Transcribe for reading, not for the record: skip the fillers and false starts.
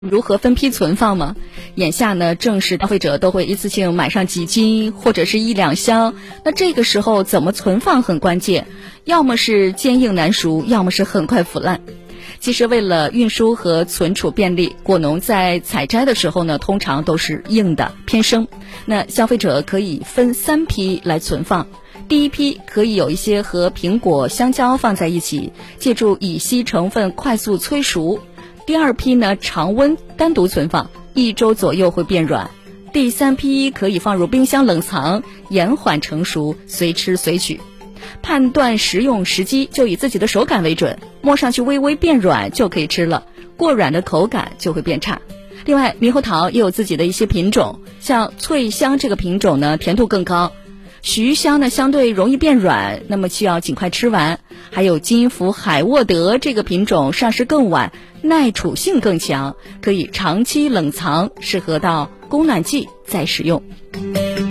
如何分批存放吗？眼下呢，正是消费者都会一次性买上几斤或者是一两箱，那这个时候怎么存放很关键，要么是坚硬难熟，要么是很快腐烂。其实为了运输和存储便利，果农在采摘的时候呢，通常都是硬的偏生。那消费者可以分3批来存放。第一批可以有一些和苹果、香蕉放在一起，借助乙烯成分快速催熟。第2批呢，常温单独存放，1周左右会变软。第3批可以放入冰箱冷藏，延缓成熟，随吃随取。判断食用时机就以自己的手感为准，摸上去微微变软就可以吃了，过软的口感就会变差。另外，猕猴桃也有自己的一些品种，像脆香这个品种呢，甜度更高。徐香呢，相对容易变软，那么需要尽快吃完。还有金福海沃德这个品种上市更晚，耐储性更强，可以长期冷藏，适合到供暖季再使用。